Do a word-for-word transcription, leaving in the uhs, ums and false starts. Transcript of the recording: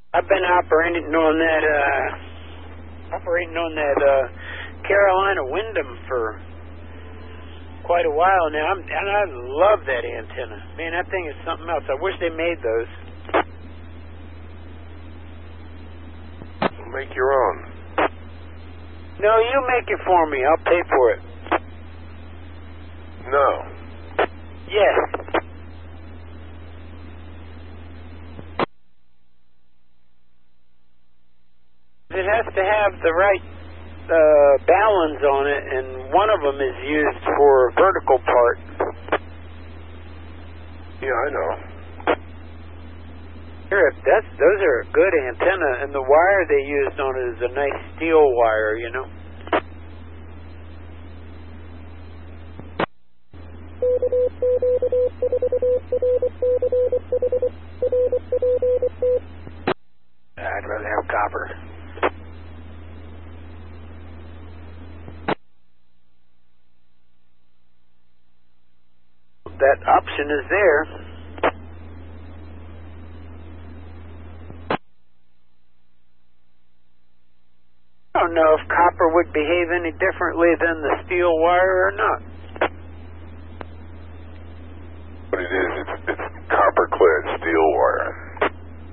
I've been operating on that, uh, operating on that, uh, Carolina Wyndham for quite a while now, I'm, and I love that antenna. Man, that thing is something else. I wish they made those. Make your own. No, you make it for me. I'll pay for it. No. Yes. It has to have the right uh, balance on it, and one of them is used for a vertical part. Yeah, I know. Here, that's those are a good antenna, and the wire they used on it is a nice steel wire, you know. I'd rather have copper. That option is there. I don't know if copper would behave any differently than the steel wire or not. What it is, it's, it's copper clad steel wire.